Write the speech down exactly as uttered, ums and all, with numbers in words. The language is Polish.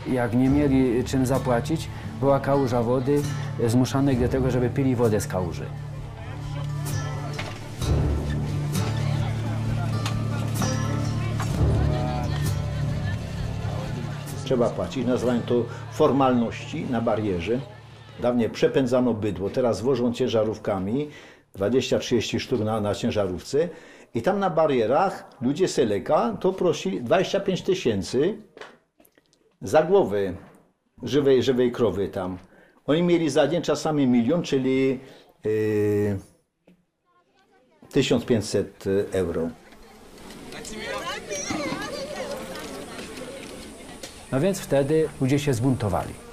Jak nie mieli czym zapłacić, była kałuża wody, zmuszano ich do tego, żeby pili wodę z kałuży. Trzeba płacić, nazywają to formalności na barierze. Dawniej przepędzano bydło, teraz wożą ciężarówkami, dwadzieścia trzydzieści sztuk na, na ciężarówce. I tam na barierach ludzie Seleka to prosili dwadzieścia pięć tysięcy za głowę żywej, żywej krowy tam. Oni mieli za dzień czasami milion, czyli yy, tysiąc pięćset euro. No więc wtedy ludzie się zbuntowali.